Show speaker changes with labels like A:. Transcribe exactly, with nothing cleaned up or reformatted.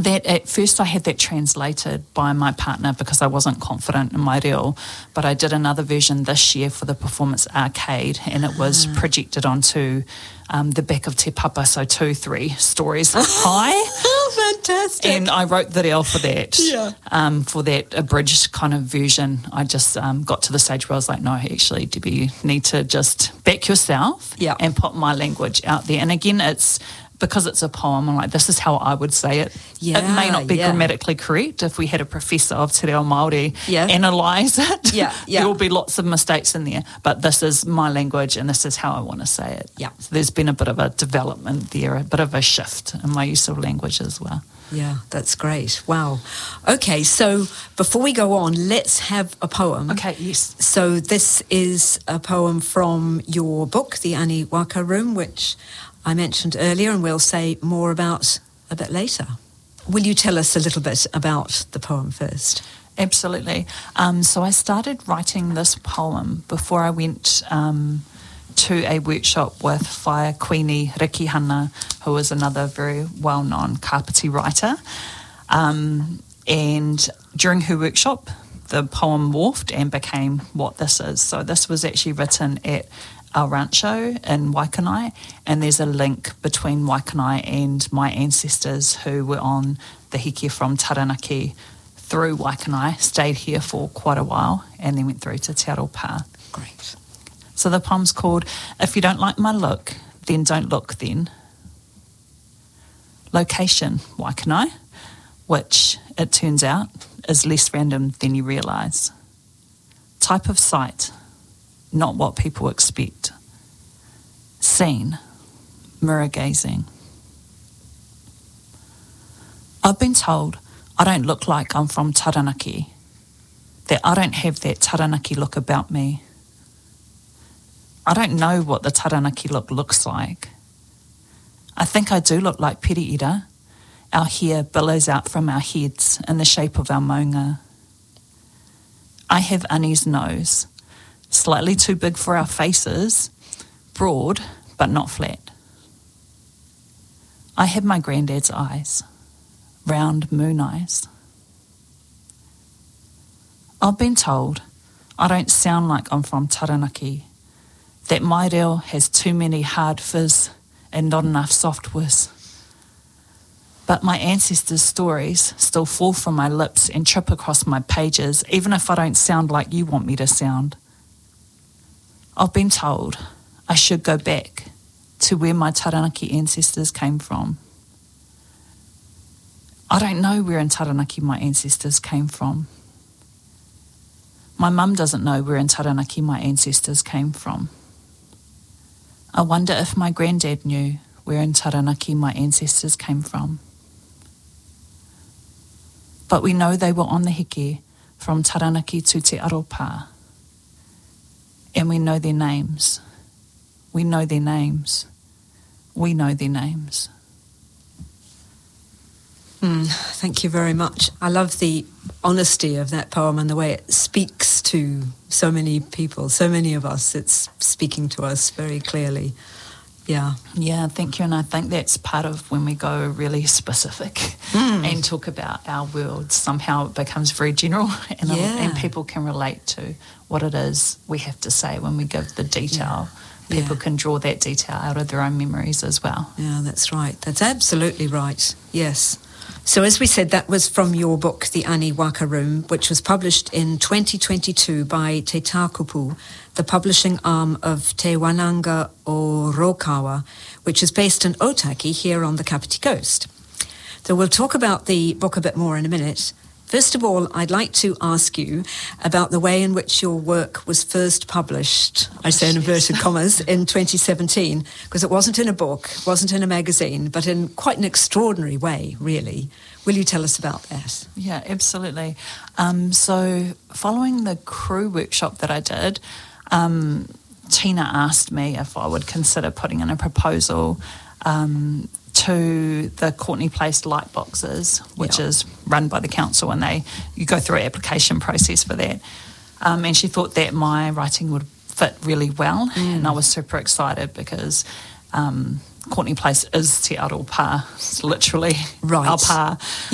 A: that at first I had that translated by my partner because I wasn't confident in my reo, but I did another version this year for the Performance Arcade, and it was ah. projected onto um, the back of Te Papa, so two, three stories high.
B: Oh, fantastic.
A: And I wrote the reo for that,
B: yeah.
A: um, for that abridged kind of version. I just um, got to the stage where I was like, no, actually, Debbie, you need to just back yourself
B: yeah.
A: and put my language out there. And again, it's because it's a poem, I'm like, this is how I would say it.
B: Yeah,
A: it may not be
B: yeah.
A: grammatically correct. If we had a professor of Te Reo Māori
B: yeah.
A: analyse it,
B: yeah, yeah.
A: there will be lots of mistakes in there. But this is my language and this is how I want to say it.
B: Yeah.
A: So there's been a bit of a development there, a bit of a shift in my use of language as well.
B: Yeah, that's great. Wow. Okay, so before we go on, let's have a poem.
A: Okay, yes.
B: So this is a poem from your book, The Ani Waka Room, which I mentioned earlier, and we'll say more about a bit later. Will you tell us a little bit about the poem first?
A: Absolutely. Um, so I started writing this poem before I went um, to a workshop with Whaia Queenie Rikihana, who is another very well-known Kapiti writer. Um, and during her workshop, the poem morphed and became what this is. So this was actually written at El Rancho in Waikanae, and there's a link between Waikanae and my ancestors who were on the heke from Taranaki through Waikanae, stayed here for quite a while, and then went through to Te Aropa.
B: Great.
A: So the poem's called If You Don't Like My Look, Then Don't Look Then. Location, Waikanae, which, it turns out, is less random than you realise. Type of sight, not what people expect. Scene, mirror gazing. I've been told I don't look like I'm from Taranaki, that I don't have that Taranaki look about me. I don't know what the Taranaki look looks like. I think I do look like Piriira. Our hair billows out from our heads in the shape of our maunga. I have Ani's nose, slightly too big for our faces, broad but not flat. I have my granddad's eyes, round moon eyes. I've been told I don't sound like I'm from Taranaki, that my reo has too many hard fizz and not enough soft whiz. But my ancestors' stories still fall from my lips and trip across my pages, even if I don't sound like you want me to sound. I've been told I should go back to where my Taranaki ancestors came from. I don't know where in Taranaki my ancestors came from. My mum doesn't know where in Taranaki my ancestors came from. I wonder if my granddad knew where in Taranaki my ancestors came from. But we know they were on the heke from Taranaki to Te Aropa. And we know their names. We know their names. We know their names.
B: Mm, thank you very much. I love the honesty of that poem and the way it speaks to so many people, so many of us. It's speaking to us very clearly. Yeah.
A: Yeah, thank you. And I think that's part of when we go really specific mm. and talk about our world. Somehow it becomes very general and,
B: yeah.
A: and people can relate to what it is we have to say when we give the detail. Yeah. People yeah. can draw that detail out of their own memories as well.
B: Yeah, that's right. That's absolutely right. Yes. So as we said, that was from your book, The Ani Waka Room, which was published in twenty twenty-two by Te Tākupu, the publishing arm of Te Wananga o Rokawa, which is based in Otaki here on the Kapiti Coast. So we'll talk about the book a bit more in a minute. First of all, I'd like to ask you about the way in which your work was first published, I say in inverted commas, in twenty seventeen, because it wasn't in a book, it wasn't in a magazine, but in quite an extraordinary way, really. Will you tell us about that?
A: Yeah, absolutely. Um, so following the crew workshop that I did, um, Tina asked me if I would consider putting in a proposal um to the Courtney Place light boxes, which
B: yeah.
A: is run by the council, and they you go through an application process for that. Um, and she thought that my writing would fit really well, mm. and I was super excited because um, Courtney Place is Te Aropa, it's literally
B: right.
A: our pa.